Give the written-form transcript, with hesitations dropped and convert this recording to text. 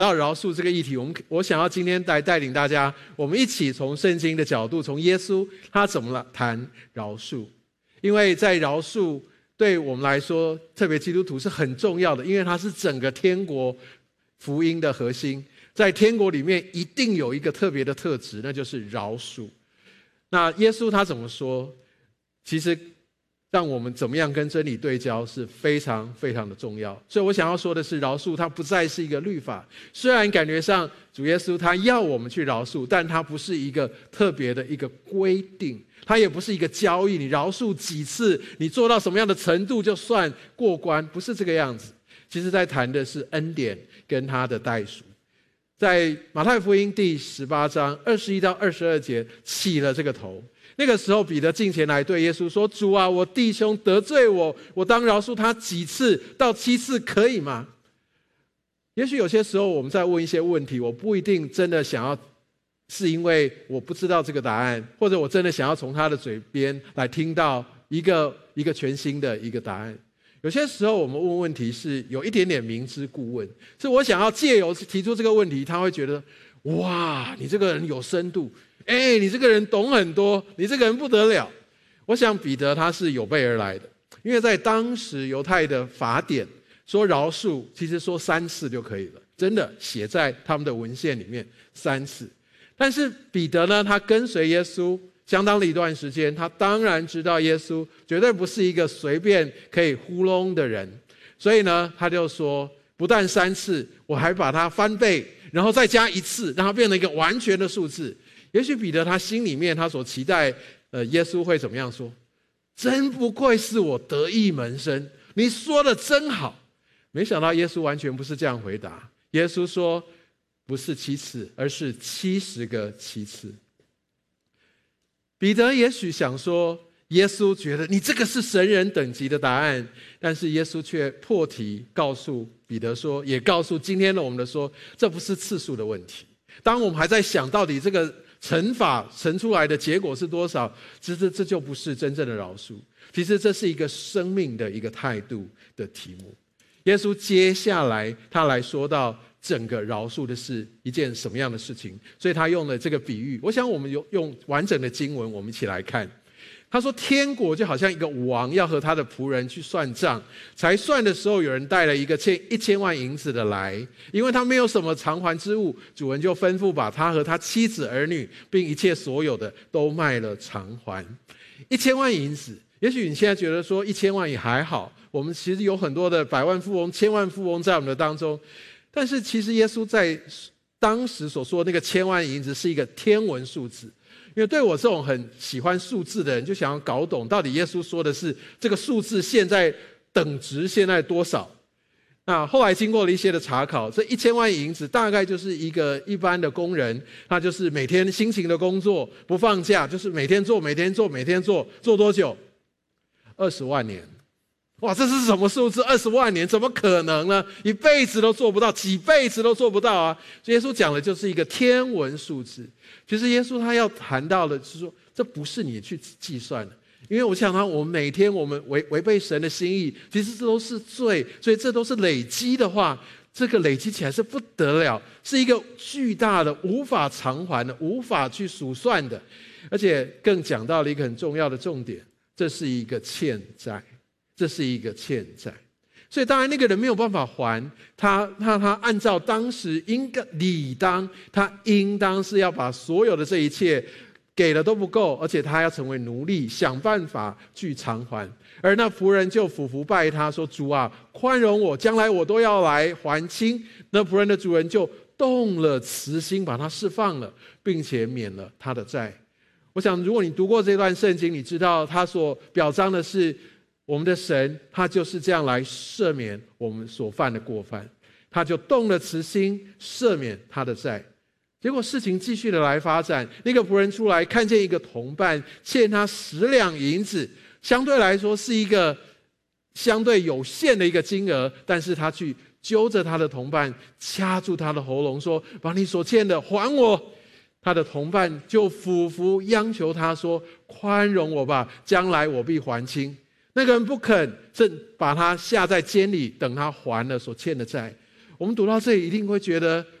到饶恕这个议题，我想要今天来带领大家，我们一起从圣经的角度，从耶稣他怎么谈饶恕。因为在饶恕对我们来说，特别基督徒是很重要的，因为它是整个天国福音的核心。在天国里面一定有一个特别的特质，那就是饶恕。那耶稣他怎么说？其实让我们怎么样跟真理对焦是非常非常的重要。所以我想要说的是，饶恕它不再是一个律法，虽然感觉上主耶稣他要我们去饶恕，但它不是一个特别的一个规定，它也不是一个交易，你饶恕几次，你做到什么样的程度就算过关，不是这个样子。其实在谈的是恩典跟他的代赎。在马太福音第18章21到22节起了这个头。那个时候彼得进前来对耶稣说，主啊，我弟兄得罪我，我当饶恕他几次？到7次可以吗？也许有些时候我们在问一些问题，我不一定真的想要，是因为我不知道这个答案，或者我真的想要从他的嘴边来听到一个全新的一个答案。有些时候我们问问题是有一点点明知故问，是我想要借由提出这个问题，他会觉得哇，你这个人有深度，你这个人懂很多，你这个人不得了。我想彼得他是有备而来的，因为在当时犹太的法典说饶恕其实说3次就可以了，真的写在他们的文献里面3次。但是彼得呢，他跟随耶稣相当的一段时间，他当然知道耶稣绝对不是一个随便可以糊弄的人，所以呢他就说，不但3次，我还把它翻倍，然后再加1次，让它变成一个完全的数字。也许彼得他心里面他所期待耶稣会怎么样说？真不愧是我得意门生，你说的真好。没想到耶稣完全不是这样回答，耶稣说不是7次，而是70个7次。彼得也许想说，耶稣觉得你这个是神人等级的答案，但是耶稣却破题告诉彼得说，也告诉今天的我们的说，这不是次数的问题。当我们还在想到底这个乘法乘出来的结果是多少，这就不是真正的饶恕。其实这是一个生命的一个态度的题目。耶稣接下来他来说到整个饶恕的是一件什么样的事情，所以他用了这个比喻。我想我们用完整的经文，我们一起来看。他说，天国就好像一个王要和他的仆人去算账，才算的时候，有人带了一个1000万银子的来，因为他没有什么偿还之物，主人就吩咐把他和他妻子儿女并一切所有的都卖了偿还。1000万银子，也许你现在觉得说1000万也还好，我们其实有很多的百万富翁、千万富翁在我们的当中，但是其实耶稣在当时所说的那个1000万银子是一个天文数字。因为对我这种很喜欢数字的人，就想要搞懂到底耶稣说的是这个数字现在等值现在多少。那后来经过了一些的查考，这1000万银子大概就是一个一般的工人，他就是每天辛勤的工作，不放假，就是每天做做多久？20万年。哇，这是什么数字？20万年怎么可能呢？一辈子都做不到，几辈子都做不到啊！耶稣讲的就是一个天文数字。其实耶稣他要谈到的是说，这不是你去计算的，因为我想到我们每天我们违背神的心意，其实这都是罪，所以这都是累积的话，这个累积起来是不得了，是一个巨大的、无法偿还的、无法去数算的，而且更讲到了一个很重要的重点，这是一个欠债。这是一个欠债，所以当然那个人没有办法还，他按照当时他应当是要把所有的这一切给了都不够，而且他要成为奴隶，想办法去偿还。而那仆人就俯伏拜他说，主啊，宽容我，将来我都要来还清。那仆人的主人就动了慈心，把他释放了，并且免了他的债。我想如果你读过这段圣经，你知道他所表彰的是我们的神，他就是这样来赦免我们所犯的过犯，他就动了慈心，赦免他的债。结果事情继续的来发展，那个仆人出来看见一个同伴欠他10两银子，相对来说是一个相对有限的一个金额，但是他去揪着他的同伴，掐住他的喉咙说，把你所欠的还我。他的同伴就俯伏央求他说，宽容我吧，将来我必还清。那个人不肯，正把他下在监里，等他还了所欠的债。 我们读到这里一定会觉得